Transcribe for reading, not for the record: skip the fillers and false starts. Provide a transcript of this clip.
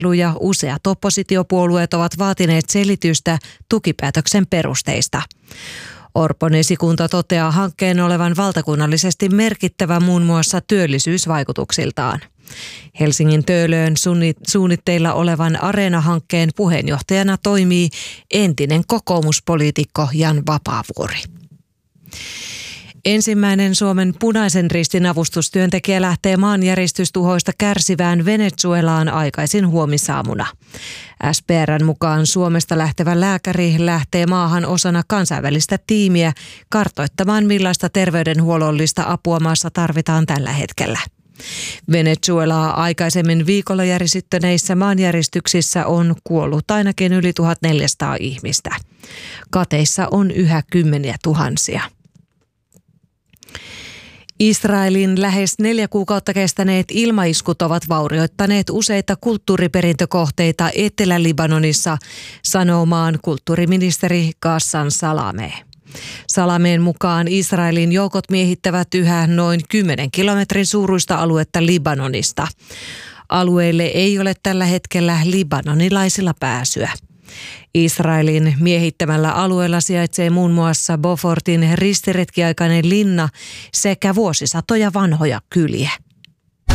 ja useat oppositiopuolueet ovat vaatineet selitystä tukipäätöksen perusteista. Orpon esikunta toteaa hankkeen olevan valtakunnallisesti merkittävä muun muassa työllisyysvaikutuksiltaan. Helsingin Töölöön suunnitteilla olevan Areena-hankkeen puheenjohtajana toimii entinen kokoomuspoliitikko Jan Vapaavuori. Ensimmäinen Suomen Punaisen Ristin avustustyöntekijä lähtee maanjäristystuhoista kärsivään Venezuelaan aikaisin huomisaamuna. SPR:n mukaan Suomesta lähtevä lääkäri lähtee maahan osana kansainvälistä tiimiä kartoittamaan, millaista terveydenhuollollista apua maassa tarvitaan tällä hetkellä. Venezuelaa aikaisemmin viikolla järisyttäneissä maanjäristyksissä on kuollut ainakin yli 1400 ihmistä. Kateissa on yhä kymmeniä tuhansia. Israelin lähes 4 kuukautta kestäneet ilmaiskut ovat vaurioittaneet useita kulttuuriperintökohteita Etelä-Libanonissa, sanoo maan kulttuuriministeri Ghassan Salameh. Salameen mukaan Israelin joukot miehittävät yhä noin 10 kilometrin suuruista aluetta Libanonista. Alueelle ei ole tällä hetkellä libanonilaisilla pääsyä. Israelin miehittämällä alueella sijaitsee muun muassa Beaufortin ristiretkiaikainen linna sekä vuosisatoja vanhoja kyliä.